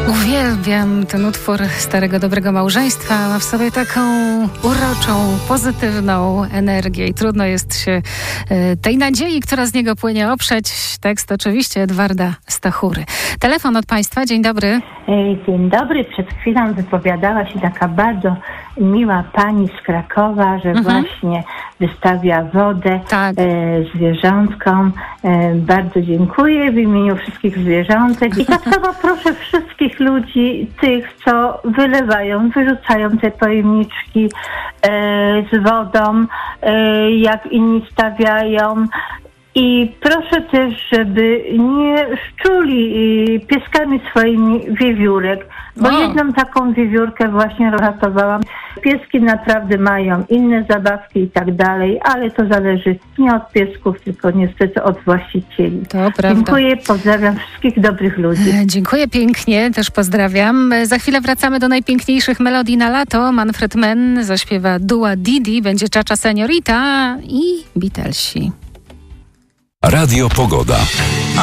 Uwielbiam ten utwór Starego Dobrego Małżeństwa. Ma w sobie taką uroczą, pozytywną energię i trudno jest się tej nadziei, która z niego płynie, oprzeć. Tekst oczywiście Edwarda Stachury. Telefon od Państwa. Dzień dobry. Dzień dobry. Przed chwilą wypowiadała się taka bardzo miła pani z Krakowa, że właśnie wystawia wodę zwierzątkom. Bardzo dziękuję w imieniu wszystkich zwierzątek. I tak samo proszę wszystkich ludzi, tych, co wyrzucają te pojemniczki z wodą, jak inni stawiają. I proszę też, żeby nie szczuli pieskami swoimi wiewiórek, bo jedną taką wiewiórkę właśnie ratowałam. Pieski naprawdę mają inne zabawki i tak dalej, ale to zależy nie od piesków, tylko niestety od właścicieli. To prawda. Dziękuję, pozdrawiam wszystkich dobrych ludzi. Dziękuję pięknie, też pozdrawiam. Za chwilę wracamy do najpiękniejszych melodii na lato. Manfred Mann zaśpiewa Dua Didi, będzie Czacza Seniorita i Beatlesi. Radio Pogoda.